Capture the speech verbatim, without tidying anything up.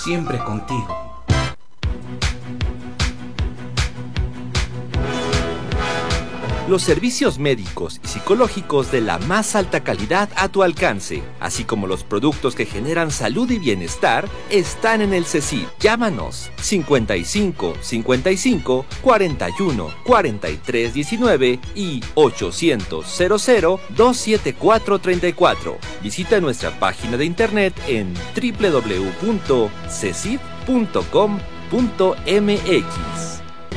siempre contigo. Los servicios médicos y psicológicos de la más alta calidad a tu alcance, así como los productos que generan salud y bienestar, están en el CECID. Llámanos cincuenta y cinco, cincuenta y cinco, cuarenta y uno, cuarenta y tres, diecinueve y ochocientos, cero cero, dos siete cuatro, treinta y cuatro. Visita nuestra página de internet en doble u doble u doble u punto cecid punto com punto m x.